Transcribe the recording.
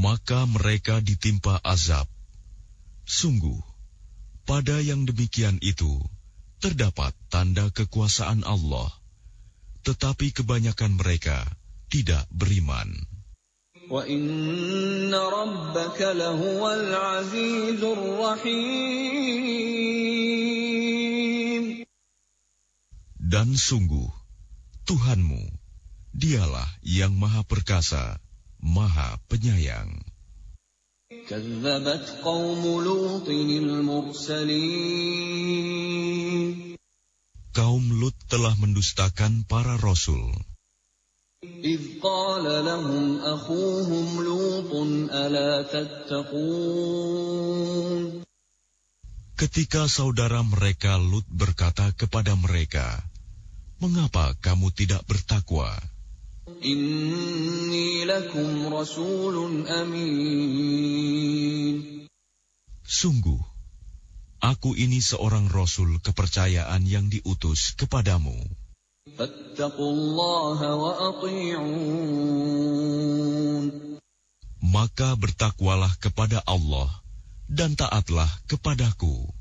maka mereka ditimpa azab. Sungguh, pada yang demikian itu terdapat tanda kekuasaan Allah, tetapi kebanyakan mereka tidak beriman. Wa inna rabbaka lahuwal azizur rahim. Dan sungguh, Tuhanmu, dialah yang maha perkasa, maha penyayang. Kazzabat qaumu Lutin al-mursalin. Kaum Lut telah mendustakan para rasul. إذ قال لهم أخوهم لوط ألا تتقون. Ketika saudara mereka Lut berkata kepada mereka, "Mengapa kamu tidak bertakwa? Inni lakum rasulun amin. Sungguh, aku ini seorang rasul kepercayaan yang diutus kepadamu. Fattaqullaha wa ati'un. Maka bertakwalah kepada Allah dan taatlah kepadaku."